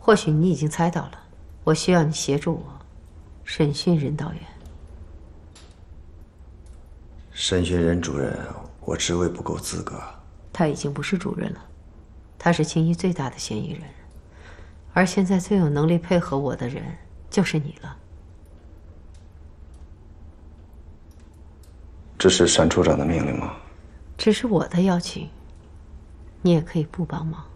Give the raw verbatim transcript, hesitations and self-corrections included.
或许你已经猜到了，我需要你协助我审讯任道远。 审讯任主任，我职位不够资格。 他已经不是主任了，他是青衣最大的嫌疑人，而现在最有能力配合我的人就是你了。 这是单处长的命令吗？ 只是我的邀请，你也可以不帮忙。